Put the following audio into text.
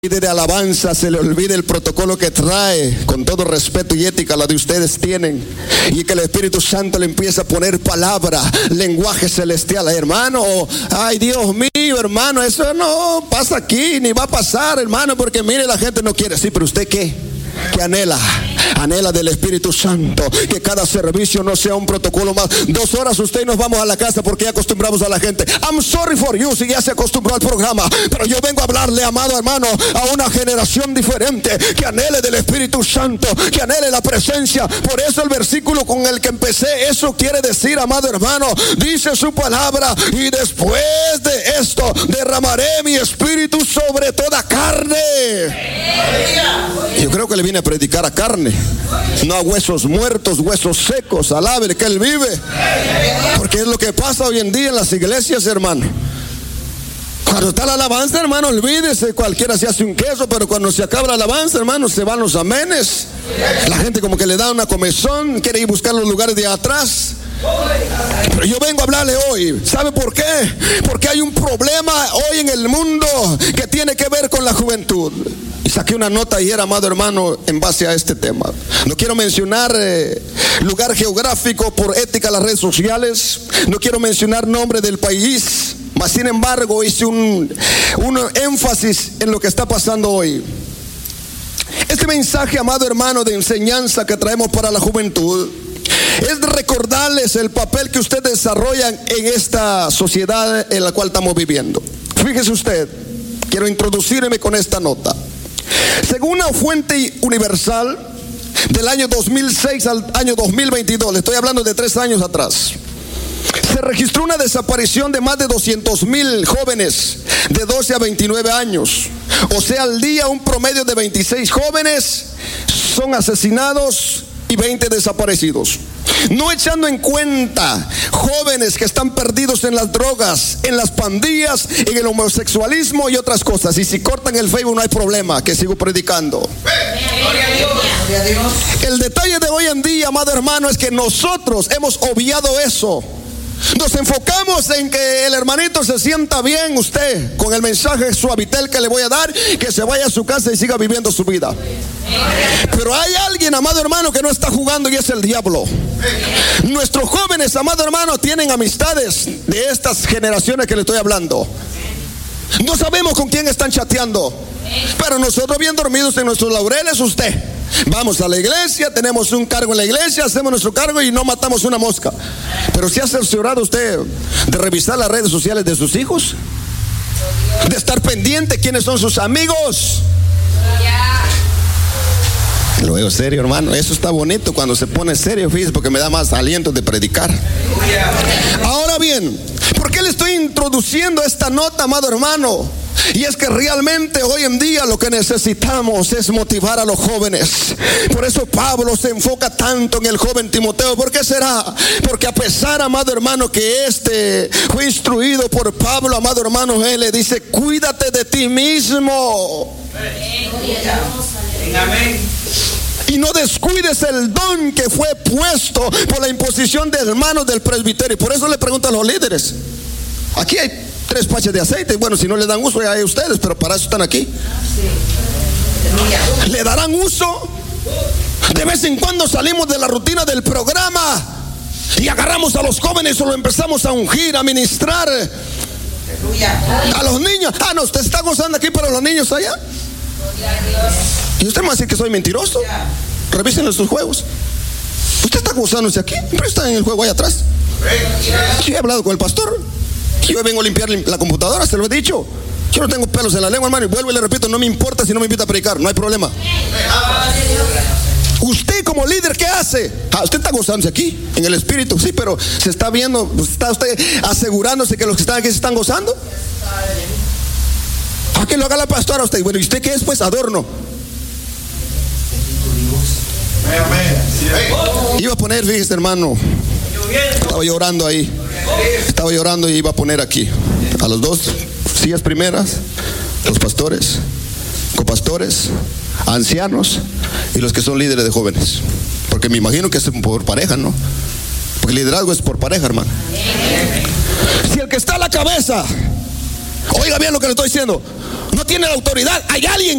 líder de alabanza se le olvide el protocolo que trae, con todo respeto y ética la de ustedes tienen, y que el Espíritu Santo le empiece a poner palabra, lenguaje celestial, hermano. Ay, Dios mío, hermano, eso no pasa aquí, ni va a pasar, hermano, porque mire, la gente no quiere. Sí, pero ¿usted qué? Que anhela del Espíritu Santo, que cada servicio no sea un protocolo más. 2 horas usted y nos vamos a la casa porque ya acostumbramos a la gente. I'm sorry for you si ya se acostumbró al programa, pero yo vengo a hablarle, amado hermano, a una generación diferente, que anhele del Espíritu Santo, que anhele la presencia. Por eso el versículo con el que empecé, eso quiere decir, amado hermano, dice su palabra: y después de esto derramaré mi espíritu sobre toda carne. Yo creo que le vine a predicar a carne, no a huesos muertos, huesos secos. Alabe que Él vive, porque es lo que pasa hoy en día en las iglesias, hermano. Cuando está la alabanza, hermano, olvídese, cualquiera se hace un queso, pero cuando se acaba la alabanza, hermano, se van los amenes. La gente como que le da una comezón, quiere ir a buscar los lugares de atrás. Pero yo vengo a hablarle hoy, ¿sabe por qué? Porque hay un problema hoy en el mundo que tiene que ver con la juventud. Y saqué una nota ayer, amado hermano, en base a este tema. No quiero mencionar lugar geográfico por ética en las redes sociales. No quiero mencionar nombre del país. Mas sin embargo hice un énfasis en lo que está pasando hoy. Este mensaje, amado hermano, de enseñanza que traemos para la juventud es de recordarles el papel que ustedes desarrollan en esta sociedad en la cual estamos viviendo. Fíjese usted, quiero introducirme con esta nota. Según una fuente universal, del año 2006 al año 2022, le estoy hablando de 3 años atrás, se registró una desaparición de más de 200,000 jóvenes de 12 a 29 años. O sea, al día un promedio de 26 jóvenes son asesinados y 20 desaparecidos. No echando en cuenta jóvenes que están perdidos en las drogas, en las pandillas, en el homosexualismo y otras cosas. Y si cortan el Facebook no hay problema, que sigo predicando. El detalle de hoy en día, amado hermano, es que nosotros hemos obviado eso. Nos enfocamos en que el hermanito se sienta bien, usted, con el mensaje suavitel que le voy a dar, que se vaya a su casa y siga viviendo su vida. Pero hay alguien, amado hermano, que no está jugando, y es el diablo. Nuestros jóvenes, amado hermano, tienen amistades de estas generaciones que le estoy hablando. No sabemos con quién están chateando, pero nosotros bien dormidos en nuestros laureles, usted. Vamos a la iglesia, tenemos un cargo en la iglesia, hacemos nuestro cargo y no matamos una mosca. Pero si ha cerciorado usted de revisar las redes sociales de sus hijos, de estar pendiente quiénes son sus amigos. Lo veo serio, hermano. Eso está bonito cuando se pone serio, fíjese, porque me da más aliento de predicar. Ahora bien, ¿por qué le estoy introduciendo esta nota, amado hermano? Y es que realmente hoy en día lo que necesitamos es motivar a los jóvenes. Por eso Pablo se enfoca tanto en el joven Timoteo. ¿Por qué será? Porque a pesar, amado hermano, que este fue instruido por Pablo, amado hermano, él le dice: cuídate de ti mismo. Amén. Y no descuides el don que fue puesto por la imposición de hermanos del presbiterio. Por eso le pregunto a los líderes. Aquí hay 3 paches de aceite. Bueno, si no le dan uso ya hay ustedes, pero para eso están aquí. ¿Le darán uso? De vez en cuando salimos de la rutina del programa y agarramos a los jóvenes o lo empezamos a ungir, a ministrar a los niños. Ah, no, usted está gozando aquí, pero los niños allá. Y usted me va a decir que soy mentiroso. Revisen sus juegos. Usted está gozándose aquí, pero está en el juego allá atrás. Yo he hablado con el pastor. Yo vengo a limpiar la computadora, se lo he dicho. Yo no tengo pelos en la lengua, hermano, y vuelvo y le repito, no me importa si no me invita a predicar, no hay problema. Usted como líder, ¿qué hace? Usted está gozándose aquí, en el espíritu, sí, pero se está viendo, está usted asegurándose que los que están aquí se están gozando. ¿A qué lo haga la pastora usted? Bueno, ¿y usted qué es? Pues adorno. Iba a poner, fíjese, hermano, estaba llorando ahí. Estaba llorando y iba a poner aquí a los 2 sillas primeras, los pastores, copastores, ancianos y los que son líderes de jóvenes. Porque me imagino que es por pareja, ¿no? Porque el liderazgo es por pareja, hermano. Si el que está a la cabeza, oiga bien lo que le estoy diciendo, no tiene la autoridad. Hay alguien